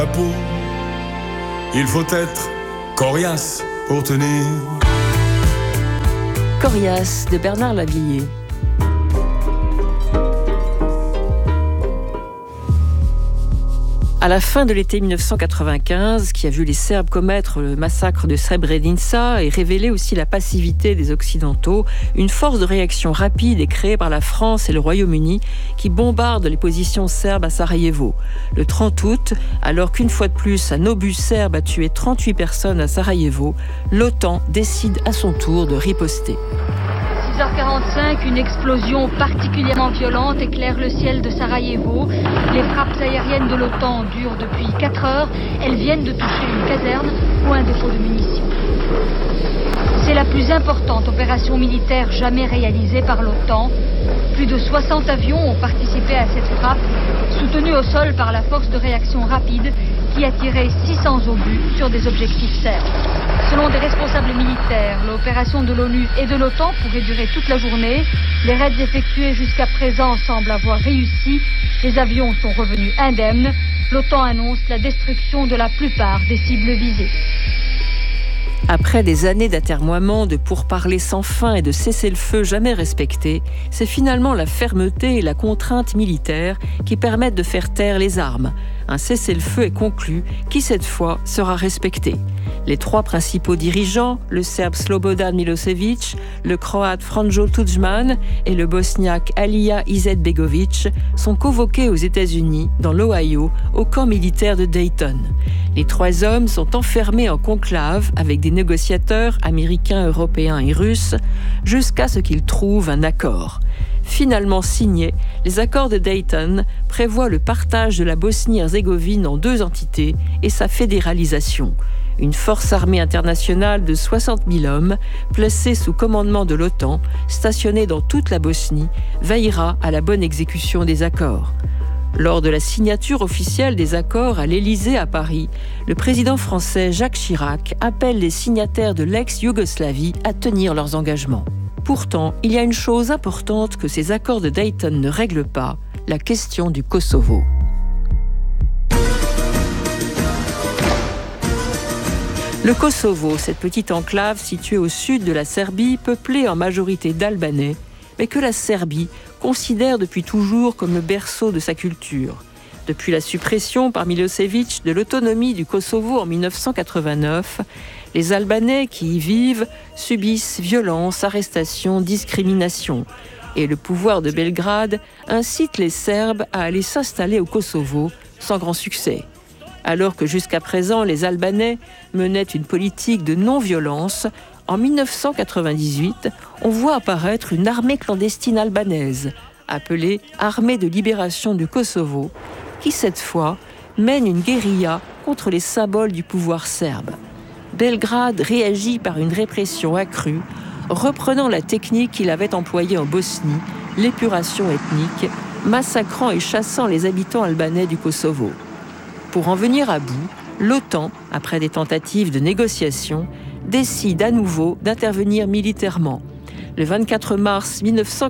La peau, il faut être coriace pour tenir. Coriace de Bernard Lavilliers. À la fin de l'été 1995, qui a vu les Serbes commettre le massacre de Srebrenica et révéler aussi la passivité des Occidentaux, une force de réaction rapide est créée par la France et le Royaume-Uni qui bombardent les positions serbes à Sarajevo. Le 30 août, alors qu'une fois de plus un obus serbe a tué 38 personnes à Sarajevo, l'OTAN décide à son tour de riposter. 6h45, une explosion particulièrement violente éclaire le ciel de Sarajevo. Les frappes aériennes de l'OTAN durent depuis 4 heures. Elles viennent de toucher une caserne ou un dépôt de munitions. C'est la plus importante opération militaire jamais réalisée par l'OTAN. Plus de 60 avions ont participé à cette frappe, soutenue au sol par la force de réaction rapide qui a tiré 600 obus sur des objectifs serbes. Selon des responsables militaires, l'opération de l'ONU et de l'OTAN pourrait durer toute la journée. Les raids effectués jusqu'à présent semblent avoir réussi. Les avions sont revenus indemnes. L'OTAN annonce la destruction de la plupart des cibles visées. Après des années d'atermoiements, de pourparlers sans fin et de cessez-le-feu jamais respectés, c'est finalement la fermeté et la contrainte militaire qui permettent de faire taire les armes. Un cessez-le-feu est conclu, qui cette fois sera respecté. Les 3 principaux dirigeants, le Serbe Slobodan Milosevic, le Croate Franjo Tudjman et le Bosniaque Alija Izetbegovic, sont convoqués aux États-Unis, dans l'Ohio, au camp militaire de Dayton. Les 3 hommes sont enfermés en conclave avec des négociateurs américains, européens et russes, jusqu'à ce qu'ils trouvent un accord. Finalement signé, les accords de Dayton prévoient le partage de la Bosnie-Herzégovine en 2 entités et sa fédéralisation. Une force armée internationale de 60 000 hommes, placée sous commandement de l'OTAN, stationnée dans toute la Bosnie, veillera à la bonne exécution des accords. Lors de la signature officielle des accords à l'Élysée à Paris, le président français Jacques Chirac appelle les signataires de l'ex-Yougoslavie à tenir leurs engagements. Pourtant, il y a une chose importante que ces accords de Dayton ne règlent pas, la question du Kosovo. Le Kosovo, cette petite enclave située au sud de la Serbie, peuplée en majorité d'Albanais, mais que la Serbie considère depuis toujours comme le berceau de sa culture. Depuis la suppression par Milosevic de l'autonomie du Kosovo en 1989, les Albanais qui y vivent subissent violences, arrestations, discriminations. Et le pouvoir de Belgrade incite les Serbes à aller s'installer au Kosovo sans grand succès. Alors que jusqu'à présent les Albanais menaient une politique de non-violence, en 1998, on voit apparaître une armée clandestine albanaise, appelée Armée de libération du Kosovo, qui cette fois mène une guérilla contre les symboles du pouvoir serbe. Belgrade réagit par une répression accrue, reprenant la technique qu'il avait employée en Bosnie, l'épuration ethnique, massacrant et chassant les habitants albanais du Kosovo. Pour en venir à bout, l'OTAN, après des tentatives de négociation, décide à nouveau d'intervenir militairement. Le 24 mars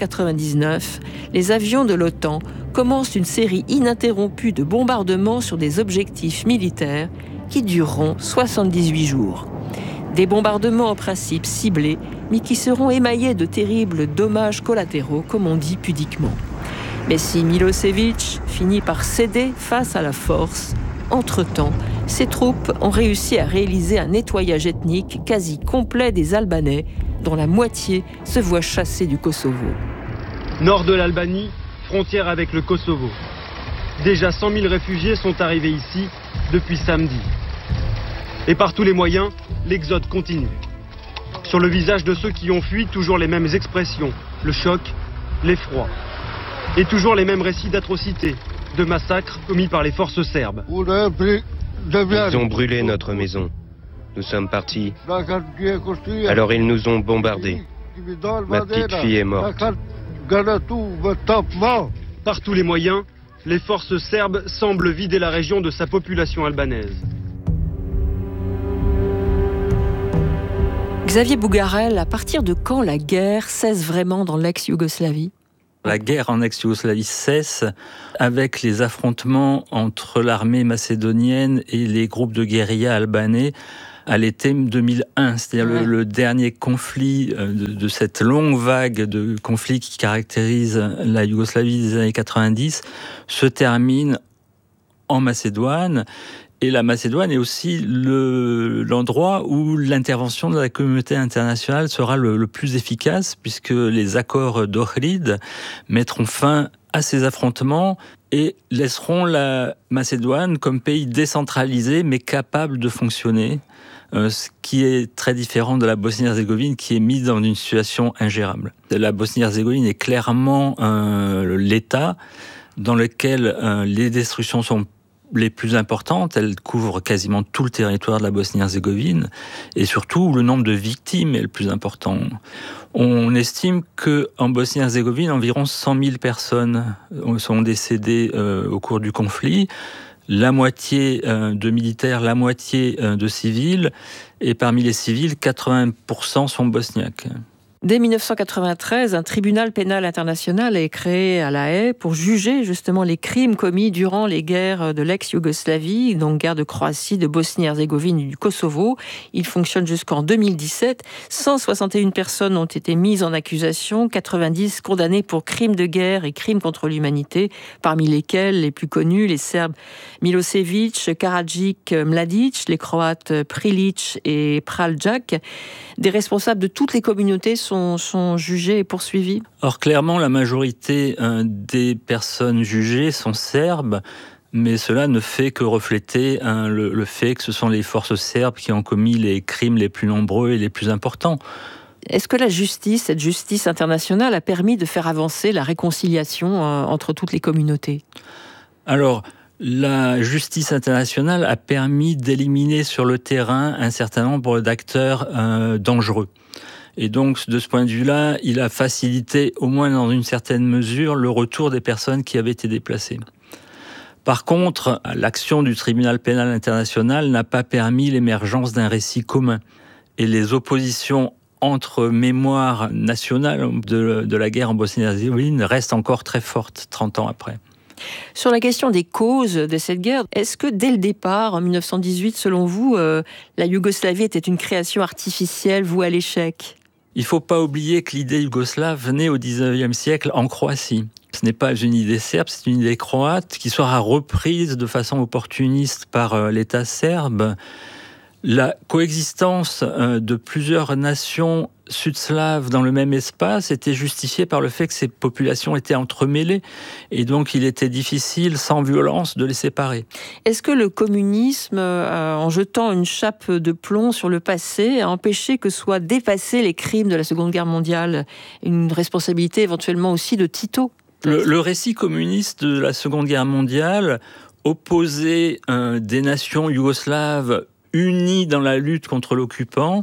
1999, les avions de l'OTAN commencent une série ininterrompue de bombardements sur des objectifs militaires qui dureront 78 jours. Des bombardements en principe ciblés, mais qui seront émaillés de terribles dommages collatéraux, comme on dit pudiquement. Mais si Milosevic finit par céder face à la force, entre-temps, ses troupes ont réussi à réaliser un nettoyage ethnique quasi complet des Albanais, dont la moitié se voit chassée du Kosovo. Nord de l'Albanie, frontière avec le Kosovo. Déjà 100 000 réfugiés sont arrivés ici depuis samedi. Et par tous les moyens, l'exode continue. Sur le visage de ceux qui ont fui, toujours les mêmes expressions, le choc, l'effroi. Et toujours les mêmes récits d'atrocités, de massacres commis par les forces serbes. Ils ont brûlé notre maison. Nous sommes partis. Alors ils nous ont bombardés. Ma petite fille est morte. Par tous les moyens, les forces serbes semblent vider la région de sa population albanaise. Xavier Bougarel, à partir de quand la guerre cesse vraiment dans l'ex-Yougoslavie ? La guerre en ex-Yougoslavie cesse avec les affrontements entre l'armée macédonienne et les groupes de guérilla albanais à l'été 2001, c'est-à-dire le dernier conflit de cette longue vague de conflits qui caractérise la Yougoslavie des années 90, se termine en Macédoine. Et la Macédoine est aussi l'endroit où l'intervention de la communauté internationale sera le plus efficace, puisque les accords d'Ohrid mettront fin à ces affrontements et laisseront la Macédoine comme pays décentralisé mais capable de fonctionner, ce qui est très différent de la Bosnie-Herzégovine qui est mise dans une situation ingérable. La Bosnie-Herzégovine est clairement l'État dans lequel les destructions sont les plus importantes, elles couvrent quasiment tout le territoire de la Bosnie-Herzégovine et surtout le nombre de victimes est le plus important. On estime qu'en Bosnie-Herzégovine, environ 100 000 personnes sont décédées au cours du conflit, la moitié de militaires, la moitié de civils, et parmi les civils, 80% sont bosniaques. Dès 1993, un tribunal pénal international est créé à La Haye pour juger justement les crimes commis durant les guerres de l'ex-Yougoslavie, donc guerre de Croatie, de Bosnie-Herzégovine et du Kosovo. Il fonctionne jusqu'en 2017. 161 personnes ont été mises en accusation, 90 condamnées pour crimes de guerre et crimes contre l'humanité, parmi lesquels les plus connus, les Serbes Milosevic, Karadzic, Mladic, les Croates Prilic et Praljak. Des responsables de toutes les communautés sont jugés et poursuivis. Or, clairement, la majorité des personnes jugées sont serbes, mais cela ne fait que refléter le fait que ce sont les forces serbes qui ont commis les crimes les plus nombreux et les plus importants. Est-ce que la justice, cette justice internationale, a permis de faire avancer la réconciliation entre toutes les communautés ? Alors, la justice internationale a permis d'éliminer sur le terrain un certain nombre d'acteurs dangereux. Et donc, de ce point de vue-là, il a facilité, au moins dans une certaine mesure, le retour des personnes qui avaient été déplacées. Par contre, l'action du tribunal pénal international n'a pas permis l'émergence d'un récit commun. Et les oppositions entre mémoire nationale de la guerre en Bosnie-Herzégovine restent encore très fortes 30 ans après. Sur la question des causes de cette guerre, est-ce que dès le départ, en 1918, selon vous, la Yougoslavie était une création artificielle vouée à l'échec ? Il ne faut pas oublier que l'idée yougoslave naît au XIXe siècle en Croatie. Ce n'est pas une idée serbe, c'est une idée croate qui sera reprise de façon opportuniste par l'État serbe. La coexistence de plusieurs nations sud-slaves dans le même espace était justifiée par le fait que ces populations étaient entremêlées et donc il était difficile, sans violence, de les séparer. Est-ce que le communisme, en jetant une chape de plomb sur le passé, a empêché que soient dépassés les crimes de la Seconde Guerre mondiale ? Une responsabilité éventuellement aussi de Tito ? Le récit communiste de la Seconde Guerre mondiale opposait des nations yougoslaves unies dans la lutte contre l'occupant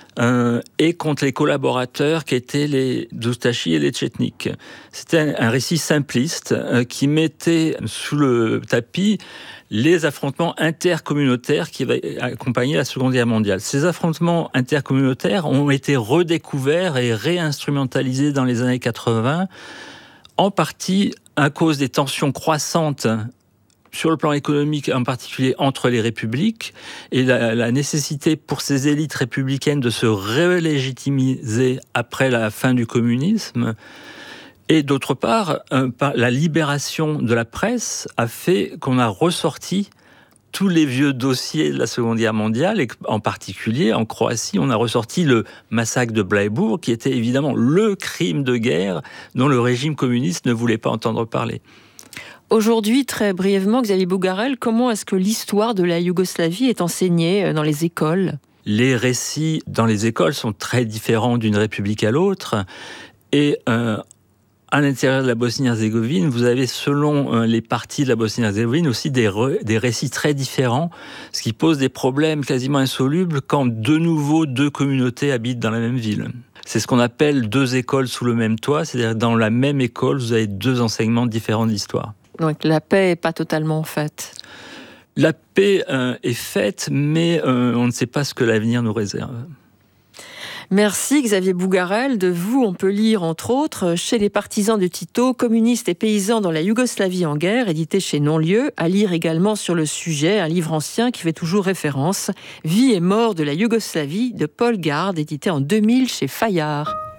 et contre les collaborateurs qui étaient les Doustachis et les Tchétniks. C'était un récit simpliste qui mettait sous le tapis les affrontements intercommunautaires qui avaient accompagné la Seconde Guerre mondiale. Ces affrontements intercommunautaires ont été redécouverts et réinstrumentalisés dans les années 80, en partie à cause des tensions croissantes sur le plan économique, en particulier entre les républiques, et la nécessité pour ces élites républicaines de se relégitimiser après la fin du communisme. Et d'autre part, la libération de la presse a fait qu'on a ressorti tous les vieux dossiers de la Seconde Guerre mondiale, et en particulier en Croatie, on a ressorti le massacre de Bleiburg, qui était évidemment le crime de guerre dont le régime communiste ne voulait pas entendre parler. Aujourd'hui, très brièvement, Xavier Bougarel, comment est-ce que l'histoire de la Yougoslavie est enseignée dans les écoles ? Les récits dans les écoles sont très différents d'une république à l'autre. Et à l'intérieur de la Bosnie-Herzégovine, vous avez, selon les parties de la Bosnie-Herzégovine, aussi des récits très différents, ce qui pose des problèmes quasiment insolubles quand de nouveau deux communautés habitent dans la même ville. C'est ce qu'on appelle deux écoles sous le même toit, c'est-à-dire dans la même école, vous avez deux enseignements différents de l'histoire. Donc la paix n'est pas totalement faite. La paix est faite, mais on ne sait pas ce que l'avenir nous réserve. Merci Xavier Bougarel. De vous, on peut lire entre autres Chez les partisans de Tito, communistes et paysans dans la Yougoslavie en guerre, édité chez Non-Lieu. À lire également sur le sujet, un livre ancien qui fait toujours référence, Vie et mort de la Yougoslavie de Paul Gard, édité en 2000 chez Fayard.